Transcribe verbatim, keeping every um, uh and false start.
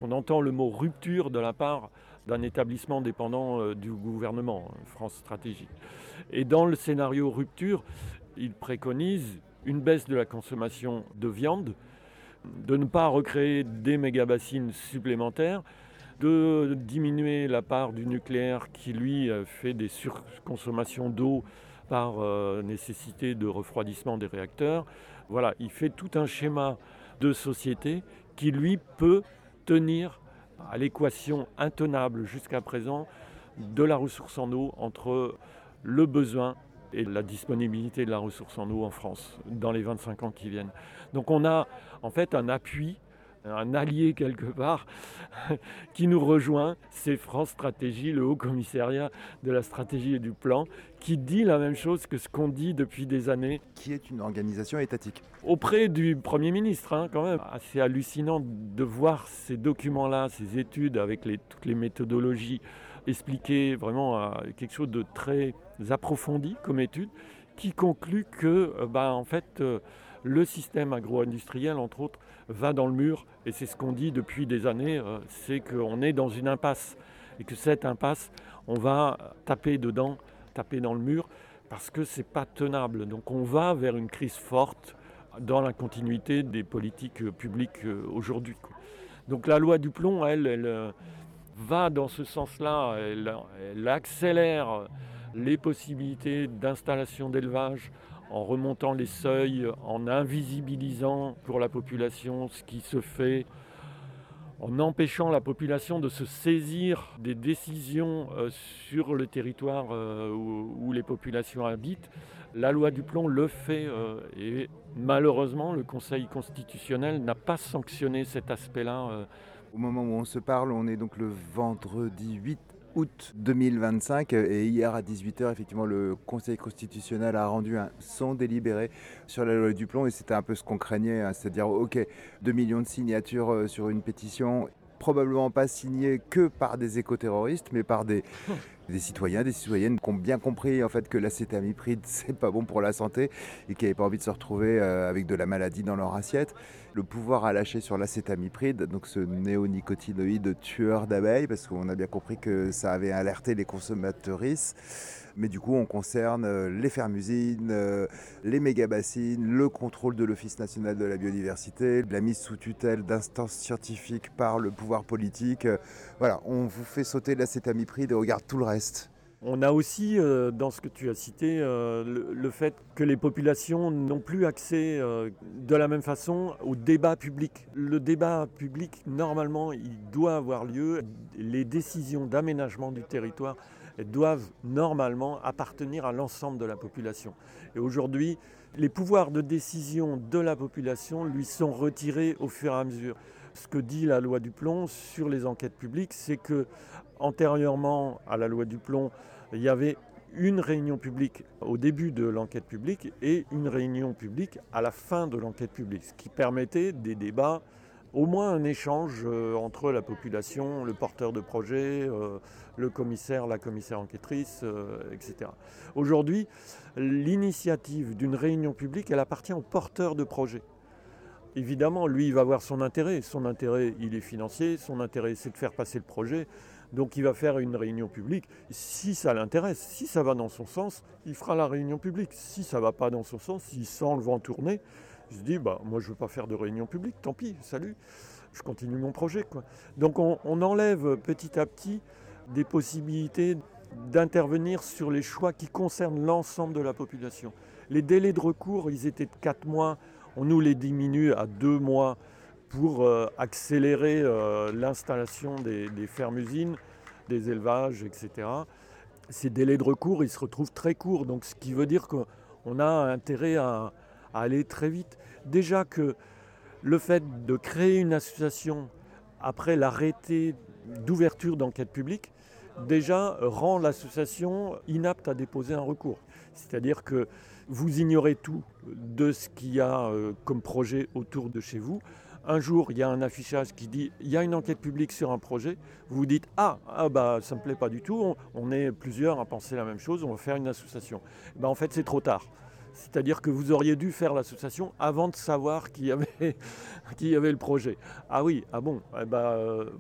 on entend le mot rupture de la part d'un établissement dépendant euh, du gouvernement, France Stratégie. Et dans le scénario rupture, il préconise une baisse de la consommation de viande, de ne pas recréer des méga-bassines supplémentaires, de diminuer la part du nucléaire qui, lui, fait des surconsommations d'eau par euh, nécessité de refroidissement des réacteurs. Voilà, il fait tout un schéma de société qui, lui, peut tenir à l'équation intenable jusqu'à présent de la ressource en eau entre le besoin et la disponibilité de la ressource en eau en France dans les vingt-cinq ans qui viennent. Donc on a en fait un appui, un allié quelque part qui nous rejoint, c'est France Stratégie, le Haut Commissariat de la stratégie et du plan, qui dit la même chose que ce qu'on dit depuis des années. Qui est une organisation étatique. Auprès du Premier ministre, hein, quand même. C'est hallucinant de voir ces documents-là, ces études avec les, toutes les méthodologies expliquées vraiment à quelque chose de très approfondi comme étude, qui conclut que, bah, en fait, euh, le système agro-industriel, entre autres, va dans le mur. Et c'est ce qu'on dit depuis des années, euh, c'est qu'on est dans une impasse. Et que cette impasse, on va taper dedans, taper dans le mur, parce que c'est pas tenable. Donc on va vers une crise forte dans la continuité des politiques publiques aujourd'hui. Donc la loi du plomb, elle, elle va dans ce sens-là. Elle, elle accélère les possibilités d'installation d'élevage en remontant les seuils, en invisibilisant pour la population ce qui se fait, en empêchant la population de se saisir des décisions euh, sur le territoire euh, où, où les populations habitent. La loi du plomb le fait euh, et malheureusement le Conseil constitutionnel n'a pas sanctionné cet aspect-là. Euh. Au moment où on se parle, on est donc le vendredi huit août deux mille vingt-cinq et hier à dix-huit heures, effectivement, le Conseil constitutionnel a rendu un son délibéré sur la loi du plomb et c'était un peu ce qu'on craignait, hein, c'est-à-dire ok, deux millions de signatures sur une pétition, probablement pas signée que par des éco-terroristes, mais par des, des citoyens, des citoyennes qui ont bien compris en fait que l'acétamipride c'est pas bon pour la santé et qui n'avaient pas envie de se retrouver euh, avec de la maladie dans leur assiette. Le pouvoir a lâché sur l'acétamipride, donc ce néonicotinoïde tueur d'abeilles, parce qu'on a bien compris que ça avait alerté les consommateuristes. Mais du coup, on concerne les fermes-usines, les méga-bassines, le contrôle de l'Office national de la biodiversité, la mise sous tutelle d'instances scientifiques par le pouvoir politique. Voilà, on vous fait sauter l'acétamipride et on regarde tout le reste. On a aussi, euh, dans ce que tu as cité, euh, le, le fait que les populations n'ont plus accès euh, de la même façon au débat public. Le débat public, normalement, il doit avoir lieu. Les décisions d'aménagement du territoire doivent normalement appartenir à l'ensemble de la population. Et aujourd'hui, les pouvoirs de décision de la population lui sont retirés au fur et à mesure. Ce que dit la loi du plomb sur les enquêtes publiques, c'est que antérieurement à la loi du plomb, il y avait une réunion publique au début de l'enquête publique et une réunion publique à la fin de l'enquête publique, ce qui permettait des débats, au moins un échange euh, entre la population, le porteur de projet, euh, le commissaire, la commissaire enquêtrice, euh, et cetera. Aujourd'hui, l'initiative d'une réunion publique, elle appartient au porteur de projet. Évidemment, lui, il va avoir son intérêt. Son intérêt, il est financier. Son intérêt, c'est de faire passer le projet. Donc, il va faire une réunion publique. Si ça l'intéresse, si ça va dans son sens, il fera la réunion publique. Si ça ne va pas dans son sens, s'il sent le vent tourner, il se dit, bah, moi, je ne veux pas faire de réunion publique. Tant pis, salut. Je continue mon projet, quoi. Donc, on, on enlève petit à petit des possibilités d'intervenir sur les choix qui concernent l'ensemble de la population. Les délais de recours, ils étaient de quatre mois. On nous les diminue à deux mois pour euh, accélérer euh, l'installation des, des fermes-usines, des élevages, et cetera. Ces délais de recours, ils se retrouvent très courts, donc ce qui veut dire qu'on a intérêt à, à aller très vite. Déjà que le fait de créer une association après l'arrêté d'ouverture d'enquête publique, déjà rend l'association inapte à déposer un recours. C'est-à-dire que vous ignorez tout de ce qu'il y a comme projet autour de chez vous. Un jour, il y a un affichage qui dit « il y a une enquête publique sur un projet ». Vous vous dites « ah, ah bah, ça ne me plaît pas du tout, on, on est plusieurs à penser la même chose, on va faire une association ». Ben, en fait, c'est trop tard. C'est-à-dire que vous auriez dû faire l'association avant de savoir qu'il y avait, qu'il y avait le projet. Ah oui, ah bon, eh ben, euh,